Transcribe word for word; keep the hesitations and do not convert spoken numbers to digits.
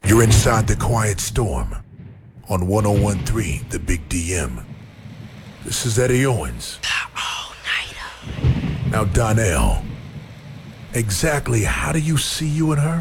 You're inside the Quiet Storm on one oh one point three The Big D M. This is Eddie Owens. The all-nighter. Now, Donnell, exactly how do you see you and her?